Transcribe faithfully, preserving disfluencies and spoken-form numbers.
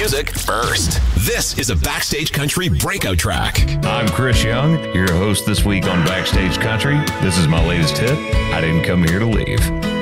music first. This is a Backstage Country breakout track. I'm Chris Young, your host this week on Backstage Country. This is my latest hit, I Didn't Come Here to Leave.